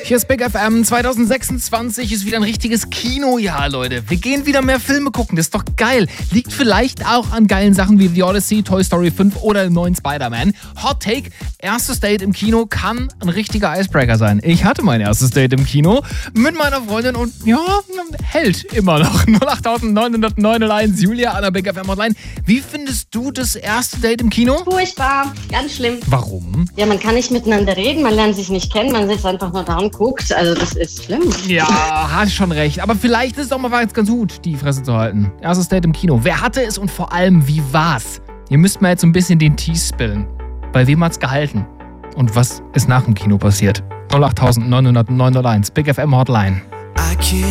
Hier ist Big FM. 2026 ist wieder ein richtiges Kinojahr, Leute. Wir gehen wieder mehr Filme gucken. Das ist doch geil. Liegt vielleicht auch an geilen Sachen wie The Odyssey, Toy Story 5 oder dem neuen Spider-Man. Hot Take: Erstes Date im Kino kann ein richtiger Icebreaker sein. Ich hatte mein erstes Date im Kino mit meiner Freundin und ja, hält immer noch. 08901 Julia an der Big FM Hotline. Wie findest du das erste Date im Kino? Furchtbar, ganz schlimm. Warum? Ja, man kann nicht miteinander reden, man lernt sich nicht kennen, man sitzt einfach nur da und guckt. Also das ist schlimm. Ja, hast schon recht. Aber vielleicht ist es auch mal ganz gut, die Fresse zu halten. Erstes Date im Kino. Wer hatte es und vor allem, wie war's? Ihr müsst mal jetzt so ein bisschen den Tee spillen. Bei wem hat's gehalten? Und was ist nach dem Kino passiert? 08901 Big FM Hotline.